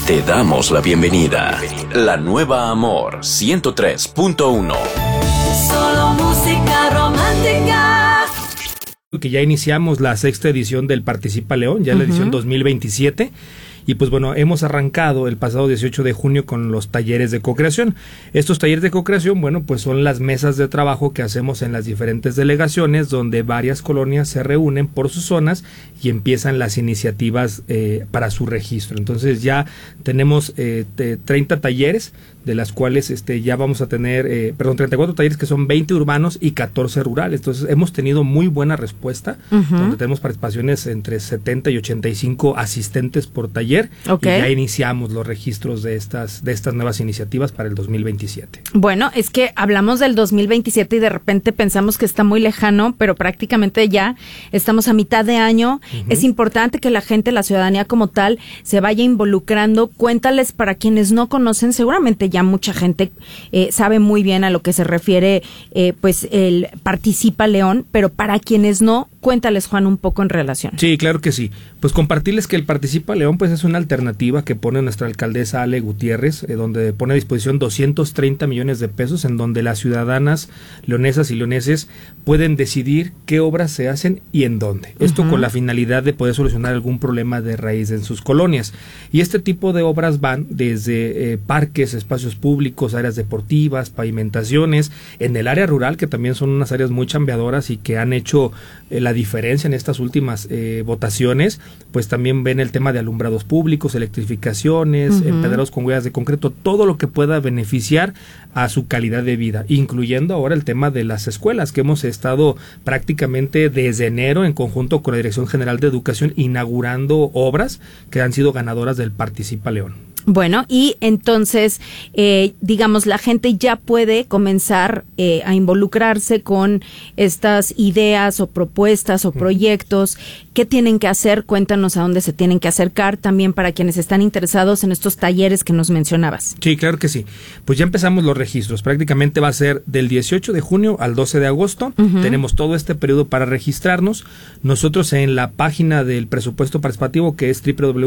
Te damos la bienvenida. La nueva Amor 103.1. Solo música romántica. Que ya iniciamos la 6ª edición del Participa León, ya la edición 2027. Y pues bueno, hemos arrancado el pasado 18 de junio con los talleres de co-creación. Estos talleres de co-creación, bueno, pues son las mesas de trabajo que hacemos en las diferentes delegaciones, donde varias colonias se reúnen por sus zonas y empiezan las iniciativas para su registro. Entonces ya tenemos 30 talleres, de las cuales ya vamos a tener, 34 talleres, que son 20 urbanos y 14 rurales. Entonces hemos tenido muy buena respuesta, donde tenemos participaciones entre 70 y 85 asistentes por taller. Okay. Y ya iniciamos los registros de estas nuevas iniciativas para el 2027. Bueno, es que hablamos del 2027 y de repente pensamos que está muy lejano, pero prácticamente ya estamos a mitad de año. Es importante que la gente, la ciudadanía como tal, se vaya involucrando. Cuéntales, para quienes no conocen, seguramente ya mucha gente sabe muy bien a lo que se refiere pues el Participa León, pero para quienes no, cuéntales, Juan, un poco en relación. Sí, claro que sí. Pues compartirles que el Participa León pues es una alternativa que pone nuestra alcaldesa Ale Gutiérrez, donde pone a disposición 230 millones de pesos, en donde las ciudadanas leonesas y leoneses pueden decidir qué obras se hacen y en dónde. Esto con la finalidad de poder solucionar algún problema de raíz en sus colonias. Y este tipo de obras van desde parques, espacios públicos, áreas deportivas, pavimentaciones, en el área rural, que también son unas áreas muy chambeadoras y que han hecho la diferencia en estas últimas votaciones. Pues también ven el tema de alumbrados públicos, electrificaciones, empedrados con huellas de concreto, todo lo que pueda beneficiar a su calidad de vida, incluyendo ahora el tema de las escuelas, que hemos estado prácticamente desde enero en conjunto con la Dirección General de Educación inaugurando obras que han sido ganadoras del Participa León. Bueno, y entonces, digamos, la gente ya puede comenzar a involucrarse con estas ideas o propuestas o proyectos. ¿Qué tienen que hacer? Cuéntanos a dónde se tienen que acercar, también para quienes están interesados en estos talleres que nos mencionabas. Sí, claro que sí. Pues ya empezamos los registros. Prácticamente va a ser del 18 de junio al 12 de agosto. Tenemos todo este periodo para registrarnos. Nosotros en la página del presupuesto participativo, que es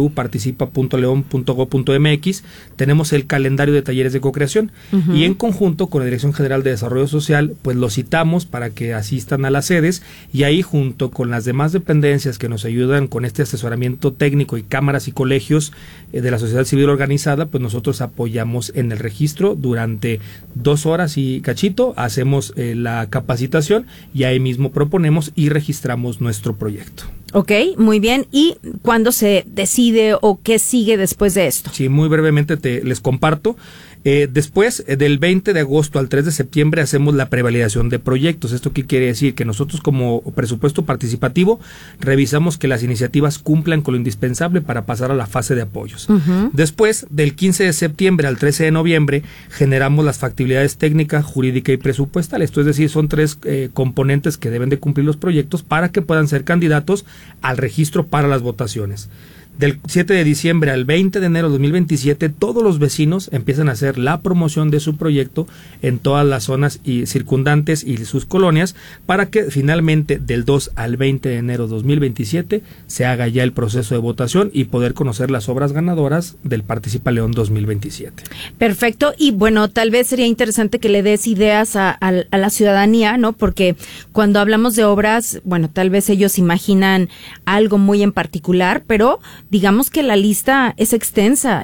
www.participa.leon.go.mx, tenemos el calendario de talleres de co-creación y en conjunto con la Dirección General de Desarrollo Social, pues los citamos para que asistan a las sedes, y ahí junto con las demás dependencias que nos ayudan con este asesoramiento técnico y cámaras y colegios de la sociedad civil organizada, pues nosotros apoyamos en el registro durante 2 horas y cachito, hacemos la capacitación y ahí mismo proponemos y registramos nuestro proyecto. Ok, muy bien. ¿Y cuándo se decide o qué sigue después de esto? Sí, muy brevemente les comparto. Después, del 20 de agosto al 3 de septiembre, hacemos la prevalidación de proyectos. ¿Esto qué quiere decir? Que nosotros, como presupuesto participativo, revisamos que las iniciativas cumplan con lo indispensable para pasar a la fase de apoyos. Después, del 15 de septiembre al 13 de noviembre, generamos las factibilidades técnica, jurídica y presupuestal. Esto es decir, son 3 componentes que deben de cumplir los proyectos para que puedan ser candidatos al registro para las votaciones. Del 7 de diciembre al 20 de enero de 2027, todos los vecinos empiezan a hacer la promoción de su proyecto en todas las zonas y circundantes y sus colonias, para que finalmente del 2 al 20 de enero de 2027 se haga ya el proceso de votación y poder conocer las obras ganadoras del Participa León 2027. Perfecto. Y bueno, tal vez sería interesante que le des ideas a la ciudadanía, ¿no? Porque cuando hablamos de obras, bueno, tal vez ellos imaginan algo muy en particular, pero digamos que la lista es extensa.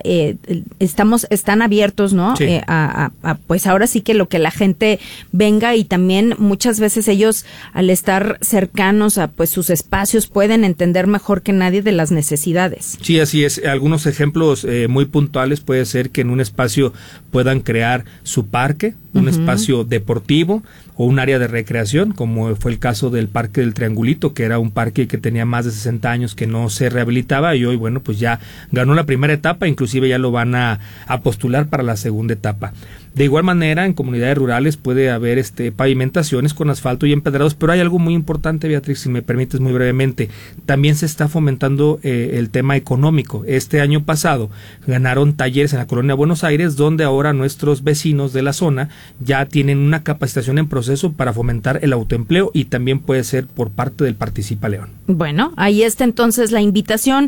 Están abiertos, ¿no? Sí. Pues ahora sí que lo que la gente venga, y también muchas veces ellos, al estar cercanos a pues sus espacios, pueden entender mejor que nadie de las necesidades. Sí, así es. Algunos ejemplos muy puntuales puede ser que en un espacio puedan crear su parque, un espacio deportivo o un área de recreación, como fue el caso del Parque del Triangulito, que era un parque que tenía más de 60 años que no se rehabilitaba, y hoy, bueno, pues ya ganó la primera etapa, inclusive ya lo van a postular para la segunda etapa. De igual manera, en comunidades rurales puede haber pavimentaciones con asfalto y empedrados, pero hay algo muy importante, Beatriz, si me permites muy brevemente. También se está fomentando el tema económico. Este año pasado ganaron talleres en la Colonia Buenos Aires, donde ahora nuestros vecinos de la zona ya tienen una capacitación en proceso para fomentar el autoempleo, y también puede ser por parte del Participa León. Bueno, ahí está entonces la invitación